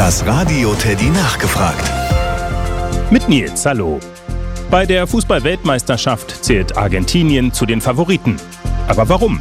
Das Radio Teddy nachgefragt. Mit Nils, hallo. Bei der Fußball-Weltmeisterschaft zählt Argentinien zu den Favoriten. Aber warum?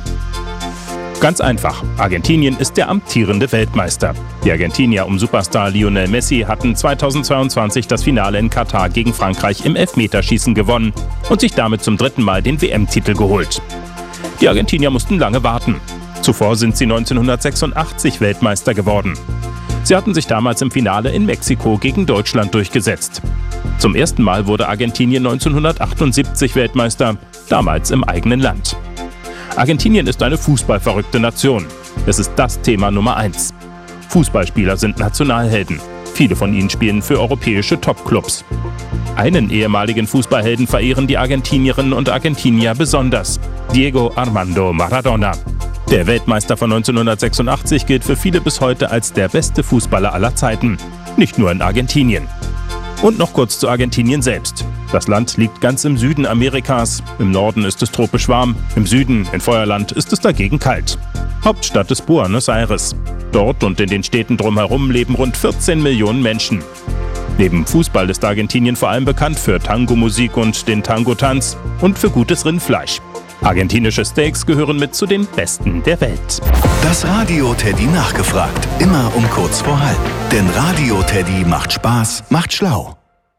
Ganz einfach. Argentinien ist der amtierende Weltmeister. Die Argentinier um Superstar Lionel Messi hatten 2022 das Finale in Katar gegen Frankreich im Elfmeterschießen gewonnen und sich damit zum 3. Mal den WM-Titel geholt. Die Argentinier mussten lange warten. Zuvor sind sie 1986 Weltmeister geworden. Sie hatten sich damals im Finale in Mexiko gegen Deutschland durchgesetzt. Zum ersten Mal wurde Argentinien 1978 Weltmeister, damals im eigenen Land. Argentinien ist eine fußballverrückte Nation. Es ist das Thema Nummer 1. Fußballspieler sind Nationalhelden. Viele von ihnen spielen für europäische Topclubs. Einen ehemaligen Fußballhelden verehren die Argentinierinnen und Argentinier besonders: Diego Armando Maradona. Der Weltmeister von 1986 gilt für viele bis heute als der beste Fußballer aller Zeiten. Nicht nur in Argentinien. Und noch kurz zu Argentinien selbst. Das Land liegt ganz im Süden Amerikas. Im Norden ist es tropisch warm. Im Süden, in Feuerland, ist es dagegen kalt. Hauptstadt ist Buenos Aires. Dort und in den Städten drumherum leben rund 14 Millionen Menschen. Neben Fußball ist Argentinien vor allem bekannt für Tango-Musik und den Tango-Tanz und für gutes Rindfleisch. Argentinische Steaks gehören mit zu den besten der Welt. Das Radio Teddy nachgefragt. Immer um kurz vor halb. Denn Radio Teddy macht Spaß, macht schlau.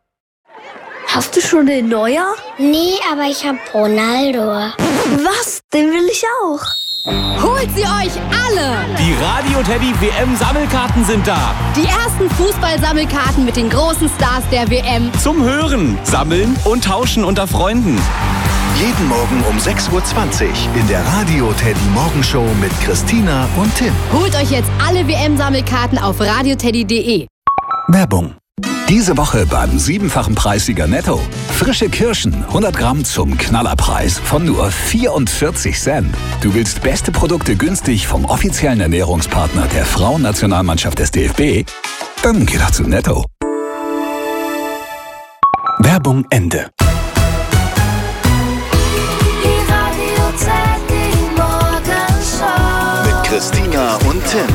Hast du schon den Neuer? Nee, aber ich hab Ronaldo. Was? Den will ich auch. Holt sie euch alle! Die Radio Teddy WM-Sammelkarten sind da. Die ersten Fußball-Sammelkarten mit den großen Stars der WM. Zum Hören, Sammeln und Tauschen unter Freunden. Jeden Morgen um 6.20 Uhr in der Radio Teddy Morgenshow mit Christina und Tim. Holt euch jetzt alle WM-Sammelkarten auf radioteddy.de. Werbung. Diese Woche beim 7-fachen Preissieger Netto. Frische Kirschen, 100 Gramm zum Knallerpreis von nur 44 Cent. Du willst beste Produkte günstig vom offiziellen Ernährungspartner der Frauennationalmannschaft des DFB? Dann geh doch zu Netto. Werbung Ende. Christina und Tim.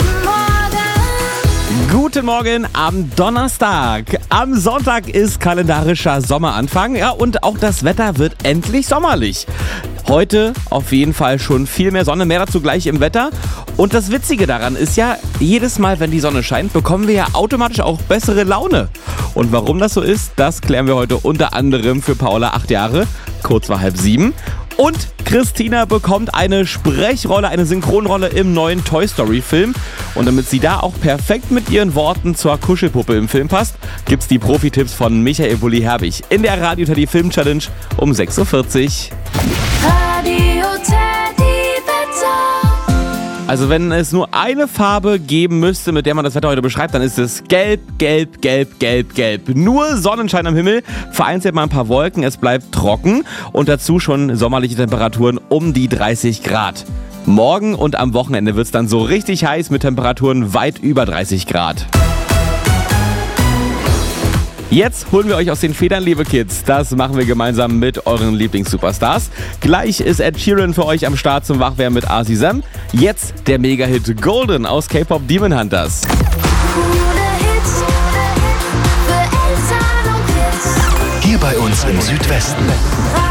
Guten Morgen am Donnerstag. Am Sonntag ist kalendarischer Sommeranfang. Ja, und auch das Wetter wird endlich sommerlich. Heute auf jeden Fall schon viel mehr Sonne, mehr dazu gleich im Wetter. Und das Witzige daran ist ja, jedes Mal, wenn die Sonne scheint, bekommen wir ja automatisch auch bessere Laune. Und warum das so ist, das klären wir heute unter anderem für Paula, 8 Jahre, kurz vor 6:30. Und Christina bekommt eine Sprechrolle, eine Synchronrolle im neuen Toy Story Film. Und damit sie da auch perfekt mit ihren Worten zur Kuschelpuppe im Film passt, gibt's die Profi-Tipps von Michael Bulli-Herbig in der Radio Teddy Film Challenge um 6:40 Uhr. Radio Teddy Wetter. Also wenn es nur eine Farbe geben müsste, mit der man das Wetter heute beschreibt, dann ist es gelb, gelb, gelb, gelb, gelb. Nur Sonnenschein am Himmel, vereinzelt mal ein paar Wolken, es bleibt trocken und dazu schon sommerliche Temperaturen um die 30 Grad. Morgen und am Wochenende wird es dann so richtig heiß mit Temperaturen weit über 30 Grad. Jetzt holen wir euch aus den Federn, liebe Kids. Das machen wir gemeinsam mit euren Lieblings-Superstars. Gleich ist Ed Sheeran für euch am Start zum Wachwerden mit Asisem. Jetzt der Mega-Hit Golden aus K-Pop Demon Hunters. Hier bei uns im Südwesten.